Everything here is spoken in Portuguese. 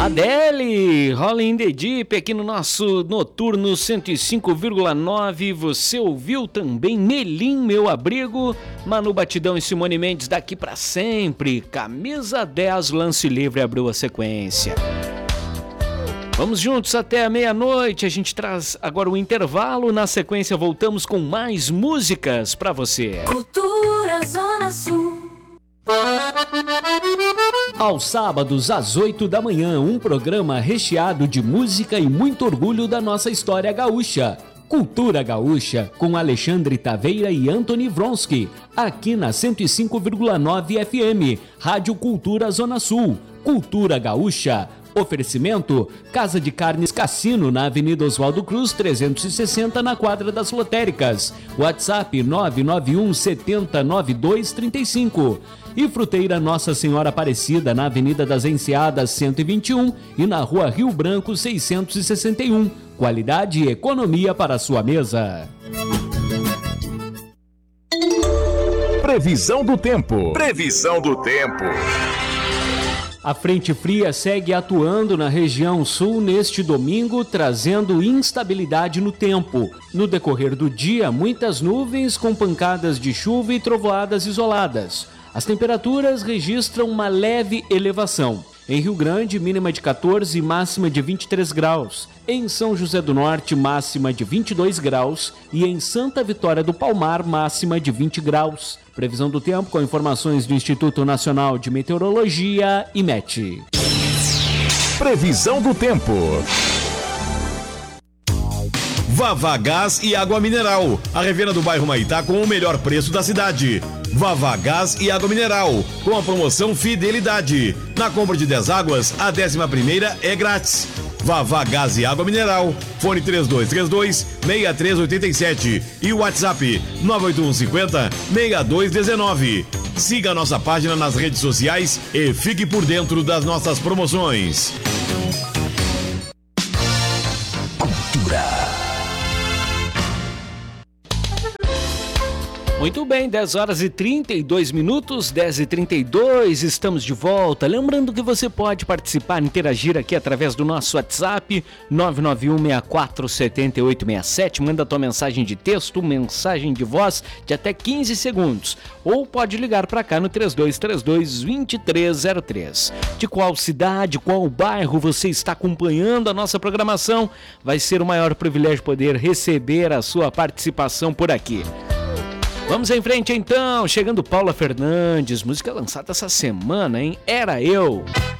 Adele, Rolling in the Deep, aqui no nosso Noturno 105,9. Você ouviu também Melim, Meu Abrigo, Manu Batidão e Simone Mendes, Daqui Pra Sempre. Camisa 10, Lance Livre abriu a sequência. Vamos juntos até a meia-noite, a gente traz agora o intervalo, na sequência voltamos com mais músicas pra você. Cultura Zona Sul. Aos sábados, às 8 da manhã, um programa recheado de música e muito orgulho da nossa história gaúcha. Cultura Gaúcha, com Alexandre Taveira e Anthony Vronsky, aqui na 105,9 FM, Rádio Cultura Zona Sul. Cultura Gaúcha. Oferecimento: Casa de Carnes Cassino, na Avenida Oswaldo Cruz, 360, na Quadra das Lotéricas. WhatsApp 991 70 9235. E Fruteira Nossa Senhora Aparecida, na Avenida das Enseadas, 121 e na Rua Rio Branco, 661. Qualidade e economia para a sua mesa. Previsão do tempo. Previsão do tempo. A frente fria segue atuando na região sul neste domingo, trazendo instabilidade no tempo. No decorrer do dia, muitas nuvens com pancadas de chuva e trovoadas isoladas. As temperaturas registram uma leve elevação. Em Rio Grande, mínima de 14 e máxima de 23 graus. Em São José do Norte, máxima de 22 graus. E em Santa Vitória do Palmar, máxima de 20 graus. Previsão do tempo com informações do Instituto Nacional de Meteorologia, IMET. Previsão do tempo. Vavá Gás e Água Mineral, a revenda do bairro Maitá com o melhor preço da cidade. Vavá Gás e Água Mineral, com a promoção Fidelidade. Na compra de 10 águas, a 11ª é grátis. Vavá Gás e Água Mineral, fone 3232-6387 e o WhatsApp 98150-6219. Siga a nossa página nas redes sociais e fique por dentro das nossas promoções. Muito bem, 10 horas e 32 minutos, 10h32, estamos de volta. Lembrando que você pode participar, interagir aqui através do nosso WhatsApp, 991-647867. Manda a tua mensagem de texto, mensagem de voz de até 15 segundos. Ou pode ligar para cá no 3232-2303. De qual cidade, qual bairro você está acompanhando a nossa programação? Vai ser o maior privilégio poder receber a sua participação por aqui. Vamos em frente então, chegando Paula Fernandes, música lançada essa semana, hein? Era Eu.